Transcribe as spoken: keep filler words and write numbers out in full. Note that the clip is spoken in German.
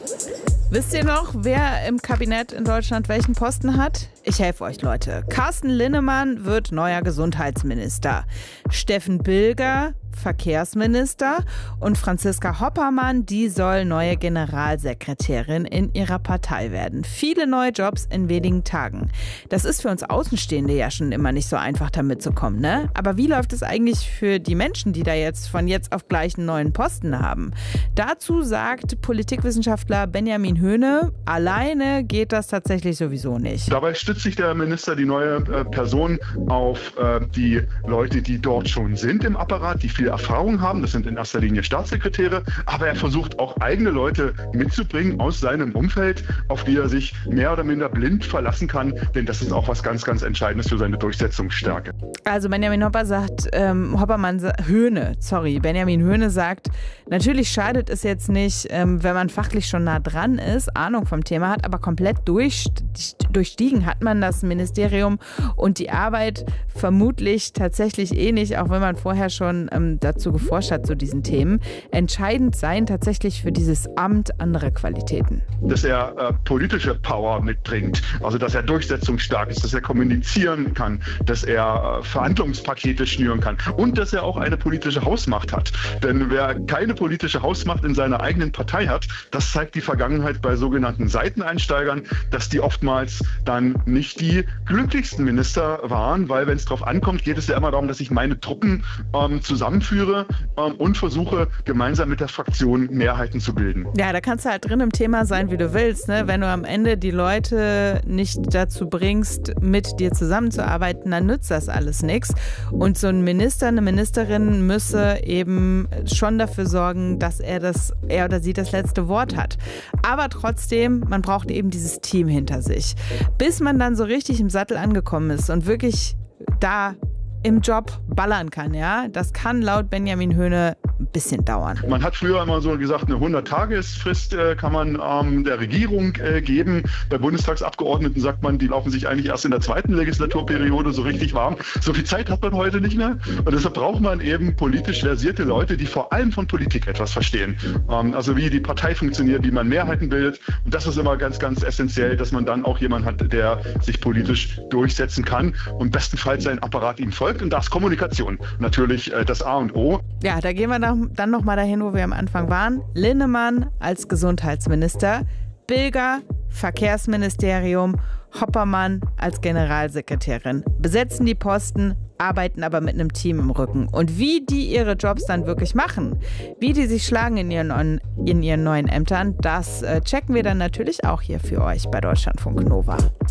Wisst ihr noch, wer im Kabinett in Deutschland welchen Posten hat? Ich helfe euch, Leute. Carsten Linnemann wird neuer Gesundheitsminister. Steffen Bilger Verkehrsminister und Franziska Hoppermann, die soll neue Generalsekretärin in ihrer Partei werden. Viele neue Jobs in wenigen Tagen. Das ist für uns Außenstehende ja schon immer nicht so einfach, da mitzukommen, ne? Aber wie läuft es eigentlich für die Menschen, die da jetzt von jetzt auf gleich einen neuen Posten haben? Dazu sagt Politikwissenschaftler Benjamin Höhne, alleine geht das tatsächlich sowieso nicht. Dabei stützt sich der Minister, die neue äh, Person, auf äh, die Leute, die dort schon sind im Apparat, die viel Erfahrung haben. Das sind in erster Linie Staatssekretäre. Aber er versucht auch eigene Leute mitzubringen aus seinem Umfeld, auf die er sich mehr oder minder blind verlassen kann. Denn das ist auch was ganz, ganz Entscheidendes für seine Durchsetzungsstärke. Also Benjamin Hopper sagt, ähm, Hoppermann, Höhne, sorry, Benjamin Höhne sagt, natürlich schadet es jetzt nicht, ähm, wenn man fachlich schon nah dran ist, Ahnung vom Thema hat, aber komplett durch, durchstiegen hat man das Ministerium und die Arbeit vermutlich tatsächlich eh nicht, auch wenn man vorher schon ähm, dazu geforscht hat zu diesen Themen. Entscheidend seien tatsächlich für dieses Amt andere Qualitäten. Dass er äh, politische Power mitbringt, also dass er durchsetzungsstark ist, dass er kommunizieren kann, dass er äh, Verhandlungspakete schnüren kann und dass er auch eine politische Hausmacht hat. Denn wer keine politische Hausmacht in seiner eigenen Partei hat, das zeigt die Vergangenheit bei sogenannten Seiteneinsteigern, dass die oftmals dann nicht die glücklichsten Minister waren, weil wenn es drauf ankommt, geht es ja immer darum, dass ich meine Truppen ähm, zusammenführe ähm, und versuche, gemeinsam mit der Fraktion Mehrheiten zu bilden. Ja, da kannst du halt drin im Thema sein, wie du willst, ne? Wenn du am Ende die Leute nicht dazu bringst, mit dir zusammenzuarbeiten, dann nützt das alles nichts. Und so ein Minister, eine Ministerin müsse eben schon dafür sorgen, dass er das, er oder sie das letzte Wort hat. Aber trotzdem, man braucht eben dieses Team hinter sich. Bis man dann so richtig im Sattel angekommen ist und wirklich da im Job ballern kann, ja. Das kann laut Benjamin Höhne ein bisschen dauern. Man hat früher immer so gesagt, eine hundert-Tages-Frist äh, kann man ähm, der Regierung äh, geben. Bei Bundestagsabgeordneten sagt man, die laufen sich eigentlich erst in der zweiten Legislaturperiode so richtig warm. So viel Zeit hat man heute nicht mehr. Und deshalb braucht man eben politisch versierte Leute, die vor allem von Politik etwas verstehen. Ähm, also wie die Partei funktioniert, wie man Mehrheiten bildet. Und das ist immer ganz, ganz essentiell, dass man dann auch jemanden hat, der sich politisch durchsetzen kann und bestenfalls sein Apparat ihm folgt. Und das ist Kommunikation natürlich äh, das A und O. Ja, da gehen wir dann, dann noch mal dahin, wo wir am Anfang waren. Linnemann als Gesundheitsminister, Bilger Verkehrsministerium, Hoppermann als Generalsekretärin. Besetzen die Posten, arbeiten aber mit einem Team im Rücken. Und wie die ihre Jobs dann wirklich machen, wie die sich schlagen in ihren, in ihren neuen Ämtern, das äh, checken wir dann natürlich auch hier für euch bei Deutschlandfunk Nova.